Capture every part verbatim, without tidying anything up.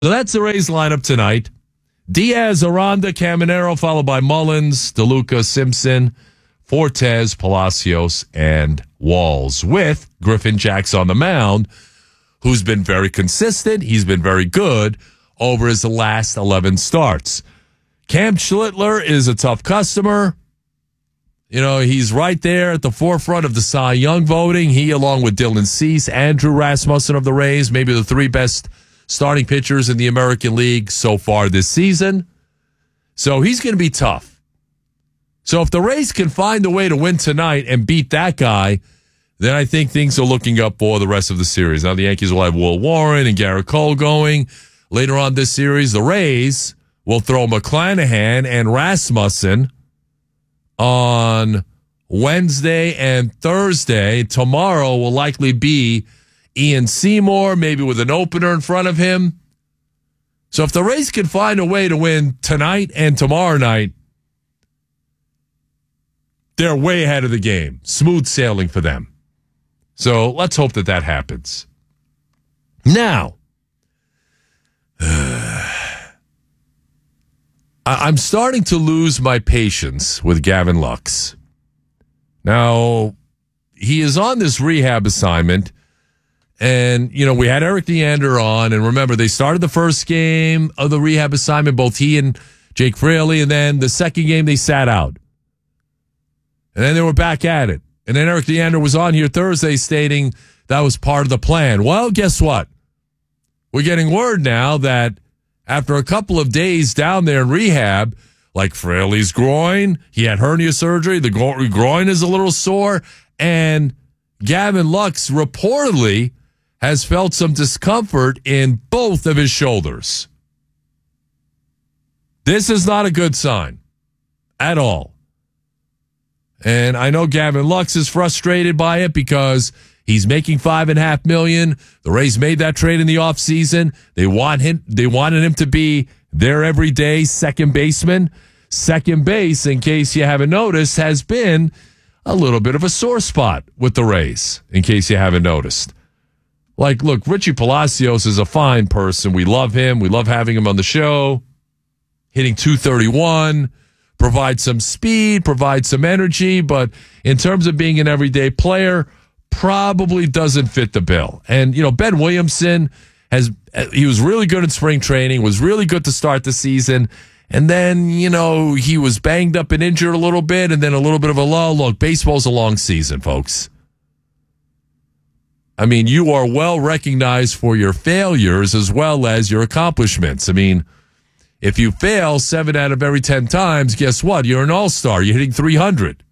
So that's the Rays lineup tonight. Diaz, Aranda, Caminero, followed by Mullins, DeLuca, Simpson, Fortes, Palacios, and Walls, with Griffin Jax on the mound, who's been very consistent. He's been very good over his last eleven starts. Cam Schlittler is a tough customer. You know, he's right there at the forefront of the Cy Young voting. He, along with Dylan Cease, Andrew Rasmussen of the Rays, maybe the three best starting pitchers in the American League so far this season. So he's going to be tough. So if the Rays can find a way to win tonight and beat that guy, then I think things are looking up for the rest of the series. Now the Yankees will have Will Warren and Garrett Cole going. Later on this series, the Rays will throw McClanahan and Rasmussen on Wednesday and Thursday. Tomorrow will likely be Ian Seymour, maybe with an opener in front of him. So if the Rays can find a way to win tonight and tomorrow night, they're way ahead of the game. Smooth sailing for them. So let's hope that that happens. Now, I'm starting to lose my patience with Gavin Lux. Now, he is on this rehab assignment. And, you know, we had Eric Leander on, and remember, they started the first game of the rehab assignment, both he and Jake Fraley, and then the second game they sat out. And then they were back at it. And then Eric Leander was on here Thursday stating that was part of the plan. Well, guess what? We're getting word now that after a couple of days down there in rehab, like Fraley's groin, he had hernia surgery, the groin is a little sore, and Gavin Lux reportedly has felt some discomfort in both of his shoulders. This is not a good sign at all. And I know Gavin Lux is frustrated by it because he's making five and a half million. The Rays made that trade in the offseason. They want him, they wanted him to be their everyday second baseman. Second base, in case you haven't noticed, has been a little bit of a sore spot with the Rays, in case you haven't noticed. Like, look, Richie Palacios is a fine person. We love him. We love having him on the show. Hitting two thirty-one, provide some speed, provide some energy, but in terms of being an everyday player, probably doesn't fit the bill. And, you know, Ben Williamson, has he was really good in spring training, was really good to start the season, and then, you know, he was banged up and injured a little bit, and then a little bit of a lull. Look, baseball's a long season, folks. I mean, you are well recognized for your failures as well as your accomplishments. I mean, if you fail seven out of every ten times, guess what? You're an all-star. You're hitting three hundred.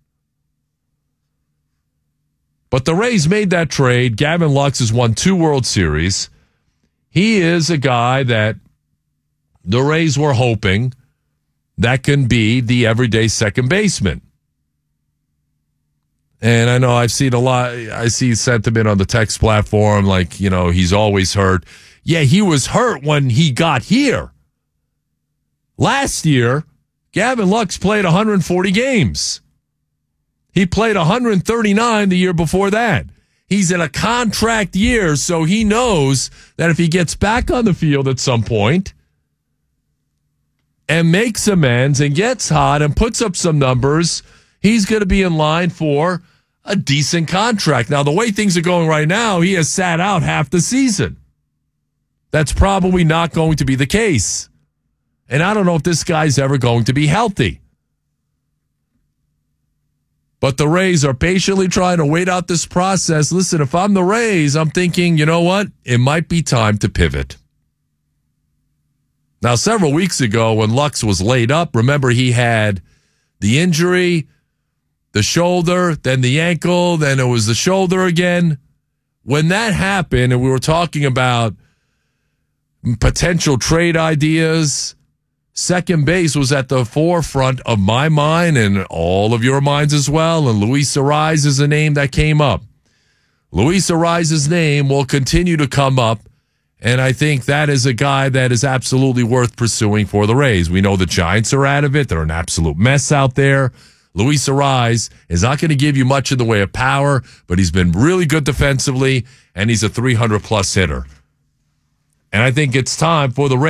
But the Rays made that trade. Gavin Lux has won two World Series. He is a guy that the Rays were hoping that can be the everyday second baseman. And I know I've seen a lot, I see sentiment on the text platform like, you know, he's always hurt. Yeah, he was hurt when he got here. Last year, Gavin Lux played one hundred forty games. He played one hundred thirty-nine the year before that. He's in a contract year, so he knows that if he gets back on the field at some point and makes amends and gets hot and puts up some numbers, he's going to be in line for a decent contract. Now, the way things are going right now, he has sat out half the season. That's probably not going to be the case. And I don't know if this guy's ever going to be healthy. But the Rays are patiently trying to wait out this process. Listen, if I'm the Rays, I'm thinking, you know what? It might be time to pivot. Now, several weeks ago when Lux was laid up, remember he had the injury, the shoulder, then the ankle, then it was the shoulder again. When that happened and we were talking about potential trade ideas, second base was at the forefront of my mind and all of your minds as well. And Luis Arraez is a name that came up. Luis Arraez's name will continue to come up. And I think that is a guy that is absolutely worth pursuing for the Rays. We know the Giants are out of it. They're an absolute mess out there. Luis Arraez is not going to give you much in the way of power, but he's been really good defensively, and he's a three hundred plus hitter. And I think it's time for the